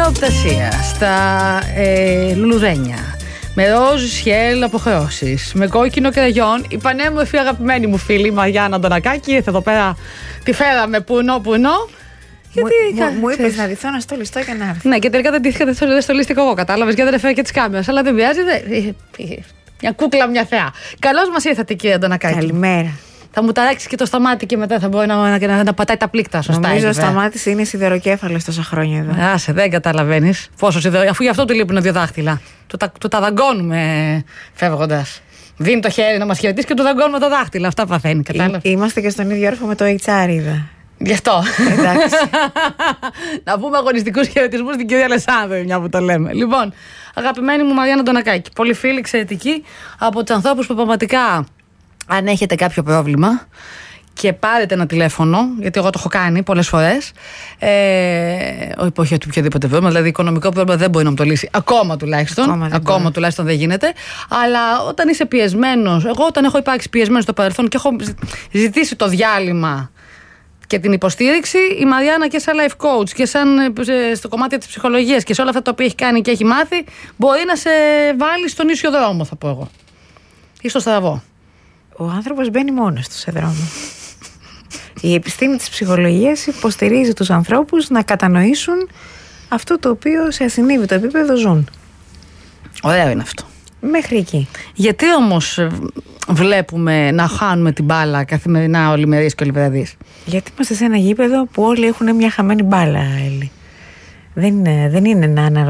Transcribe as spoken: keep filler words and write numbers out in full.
εορτασία στα ε, λουλουδένια, με ροζ σχέλ αποχρεώσεις, με κόκκινο κραγιόν, η πανέμορφη αγαπημένη μου φίλη Μαριάννα Αντωνακάκη ήρθε εδώ πέρα, τη φέραμε πουνό πουνό. Γιατί, μου, μου, μου είπες να ντυθώ, να στολιστώ και να έρθω. Ναι, και τελικά δεν ντύθηκα, δεν στολίστηκα εγώ, κατάλαβες, γιατί δεν έφερα και τις κάμερες. Αλλά δεν πειράζει, μια κούκλα, μια θεά. Καλώς μας ήρθατε, κύριε Αντωνακάκη. Καλημέρα. Θα μου ταράξει και το Σταμάτη και μετά θα μπορεί να, να, να, να πατάει τα πλήκτα. Σωστά. Νομίζω ο Σταμάτης είναι σιδεροκέφαλος τόσα χρόνια εδώ. Άσε, δεν καταλαβαίνεις πόσο σιδερο, αφού γι' αυτό του λείπουν δύο δάχτυλα. Του τα, του τα δαγκώνουμε φεύγοντας. Δίνει το χέρι να μας χαιρετήσει και του δαγκώνουμε τα δάχτυλα. Αυτά παθαίνει. Κατάλαβε. Είμαστε και στον ίδιο όροφο με το έιτς αρ, είδα. Γι' αυτό. Εντάξει. Να πούμε αγωνιστικούς χαιρετισμούς στην κυρία Αλεσάνδρου, μια που το λέμε. Λοιπόν, αγαπημένη μου Μαριάννα Αντωνακάκη, πολύ φίλη, εξαιρετική, από τους ανθρώπους που πραγματικά, αν έχετε κάποιο πρόβλημα και πάρετε ένα τηλέφωνο, γιατί εγώ το έχω κάνει πολλές φορές, ε, όχι ότι οποιοδήποτε πρόβλημα, δηλαδή οικονομικό πρόβλημα δεν μπορεί να μου το λύσει, ακόμα τουλάχιστον, ακόμα, ακόμα τουλάχιστον δεν γίνεται, αλλά όταν είσαι πιεσμένος, εγώ όταν έχω υπάρξει πιεσμένος στο παρελθόν και έχω ζητήσει το διάλειμμα και την υποστήριξη, η Μαριάννα και σαν life coach και σαν στο κομμάτι της ψυχολογίας και σε όλα αυτά τα οποία έχει κάνει και έχει μάθει, μπορεί να σε βάλει στον ίσιο δρόμο, θα πω εγώ, ή στο στραβό. Ο άνθρωπος μπαίνει μόνος του σε δρόμο. Η επιστήμη της ψυχολογίας υποστηρίζει τους ανθρώπους να κατανοήσουν αυτό το οποίο σε ασυνείδητο επίπεδο ζουν. Ωραίο είναι αυτό. Μέχρι εκεί. Γιατί όμως βλέπουμε να χάνουμε την μπάλα καθημερινά ολημερίες και ολιβραδείς? Γιατί είμαστε σε ένα γήπεδο που όλοι έχουν μια χαμένη μπάλα, Έλλη. Δεν είναι, δεν είναι να αναρωτιέται